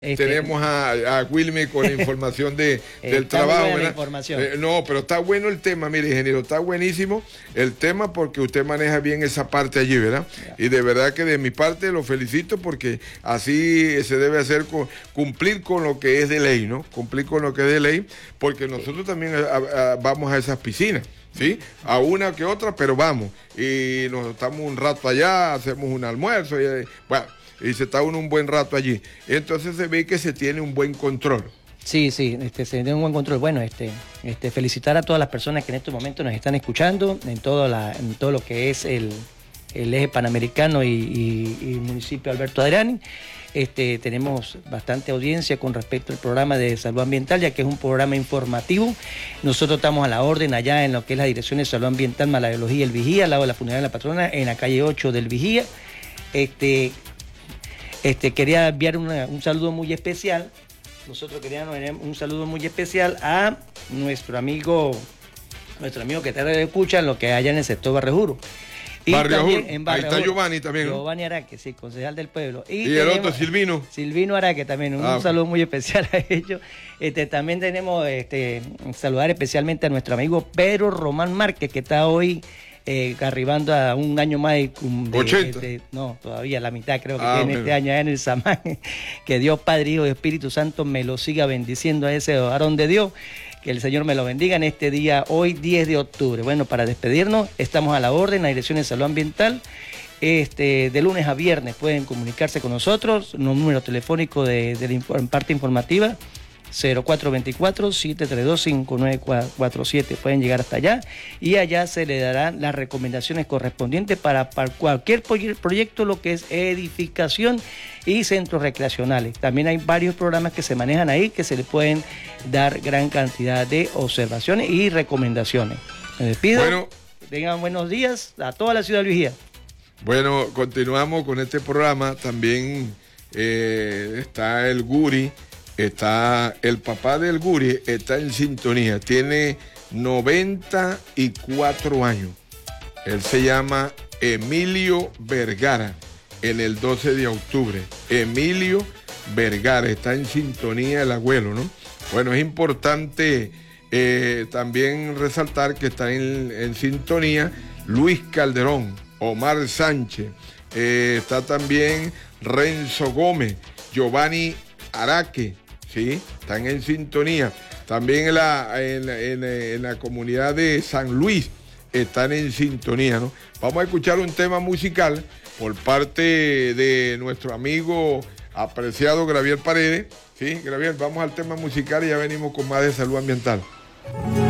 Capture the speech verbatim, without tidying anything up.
Este, Tenemos a, a Wilmy con la información de, del trabajo. Buena la información. Eh, no, pero está bueno el tema, mire, ingeniero, está buenísimo el tema porque usted maneja bien esa parte allí, ¿verdad? Yeah. Y de verdad que de mi parte lo felicito porque así se debe hacer, con, cumplir con lo que es de ley, ¿no? Cumplir con lo que es de ley, porque nosotros también a, a, vamos a esas piscinas. ¿Sí? A una que otra, pero vamos. Y nos estamos un rato allá, hacemos un almuerzo, y, bueno, y se está uno un buen rato allí. Entonces se ve que se tiene un buen control. Sí, sí, este, se tiene un buen control. Bueno, este, este, felicitar a todas las personas que en estos momentos nos están escuchando, en todo, la, en todo lo que es el, el eje panamericano y, y, y municipio Alberto Adriani. Este, tenemos bastante audiencia con respecto al programa de salud ambiental, ya que es un programa informativo. Nosotros estamos a la orden allá en lo que es la Dirección de Salud Ambiental, Malabiología y el Vigía, al lado de la Funeraria de la Patrona, en la calle ocho del Vigía. Este, este, quería enviar una, un saludo muy especial. Nosotros queríamos un saludo muy especial a nuestro amigo, nuestro amigo que te escucha en lo que hay allá en el sector Barrejuro. Y Barrio también Ajur. en Barrio Ahí está Ajur. Giovanni también, ¿no? Giovanni Araque, sí, concejal del pueblo. Y, y el otro, Silvino. Silvino Araque también, un ah, saludo muy especial a ellos. Este, también tenemos este, saludar especialmente a nuestro amigo Pedro Román Márquez, que está hoy eh, arribando a un año más de, de, ochenta. De, de, no, todavía la mitad creo que ah, tiene este año en el Samán. Que Dios Padre, Hijo y Espíritu Santo me lo siga bendiciendo a ese varón de Dios. Que el Señor me lo bendiga en este día, hoy diez de octubre. Bueno, para despedirnos, estamos a la orden, la Dirección de Salud Ambiental. Este, de lunes a viernes pueden comunicarse con nosotros, número telefónico de, de la parte informativa, cero cuatro dos cuatro, siete tres dos, cinco nueve cuatro siete. Pueden llegar hasta allá y allá se le darán las recomendaciones correspondientes para, para cualquier proyecto, lo que es edificación y centros recreacionales. También hay varios programas que se manejan ahí que se le pueden dar gran cantidad de observaciones y recomendaciones. Me despido. Bueno, tengan buenos días a toda la ciudad de Vigía. Bueno, continuamos con este programa. También eh, está el Guri. Está el papá del Guri, está en sintonía, tiene noventa y cuatro años. Él se llama Emilio Vergara, en el doce de octubre. Emilio Vergara, está en sintonía el abuelo, ¿no? Bueno, es importante eh, también resaltar que está en, en sintonía Luis Calderón, Omar Sánchez, eh, está también Renzo Gómez, Giovanni Araque. Sí, están en sintonía. También en la, en, en, en la comunidad de San Luis están en sintonía, ¿no? Vamos a escuchar un tema musical por parte de nuestro amigo apreciado Gravier Paredes. Sí, Gravier, vamos al tema musical y ya venimos con más de salud ambiental.